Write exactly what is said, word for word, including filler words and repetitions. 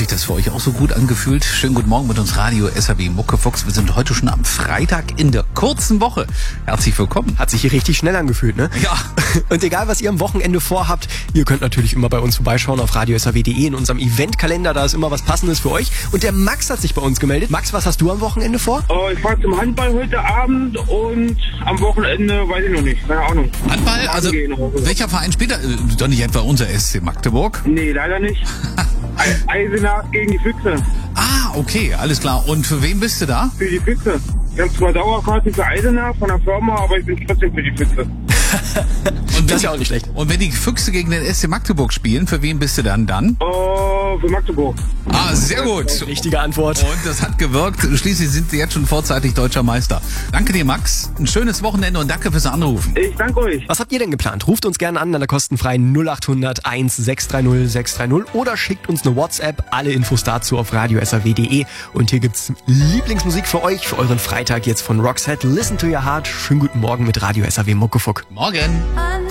sich das für euch auch so gut angefühlt? Schönen guten Morgen mit uns Radio S R W Muckefuchs. Wir sind heute schon am Freitag in der kurzen Woche. Herzlich willkommen. Hat sich hier richtig schnell angefühlt, ne? Ja. Und egal, was ihr am Wochenende vorhabt, ihr könnt natürlich immer bei uns vorbeischauen auf radio s r w punkt d e in unserem Eventkalender. Da ist immer was Passendes für euch. Und der Max hat sich bei uns gemeldet. Max, was hast du am Wochenende vor? Oh, ich fahre zum Handball heute Abend und am Wochenende weiß ich noch nicht. Keine Ahnung. Handball? Also, welcher Verein spielt da? Äh, Doch nicht etwa unser S C Magdeburg? Nee, leider nicht. Eisenach gegen die Füchse. Ah, okay, alles klar. Und für wen bist du da? Für die Füchse. Ich habe zwar Dauerkarten für Eisenach von der Firma, aber ich bin trotzdem für die Füchse. Und das ist ja auch nicht schlecht. Und wenn die Füchse gegen den S C Magdeburg spielen, für wen bist du dann dann? Oh, für Magdeburg. Ah, sehr gut. Richtige Antwort. Und das hat gewirkt. Schließlich sind sie jetzt schon vorzeitig deutscher Meister. Danke dir, Max. Ein schönes Wochenende und danke fürs Anrufen. Ich danke euch. Was habt ihr denn geplant? Ruft uns gerne an an der kostenfreien null acht hundert eins sechs drei null sechs drei null oder schickt uns eine WhatsApp. Alle Infos dazu auf radio s r w punkt d e. Und hier gibt's Lieblingsmusik für euch, für euren Freitag jetzt von Roxette. Listen to your heart. Schönen guten Morgen mit Radio S R W Muckefuck. Morgen.